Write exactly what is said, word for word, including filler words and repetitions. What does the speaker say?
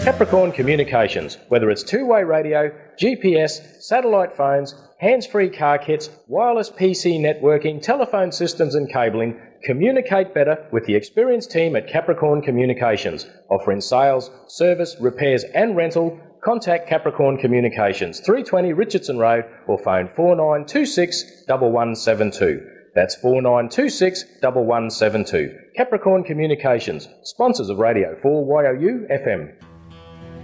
Capricorn Communications. Whether it's two-way radio, G P S, satellite phones, hands-free car kits, wireless P C networking, telephone systems and cabling, communicate better with the experienced team at Capricorn Communications. Offering sales, service, repairs and rental, contact Capricorn Communications, three twenty Richardson Road, or phone four nine two six, one one seven two. That's four nine two six, one one seven two. Capricorn Communications, sponsors of Radio four Y O U F M.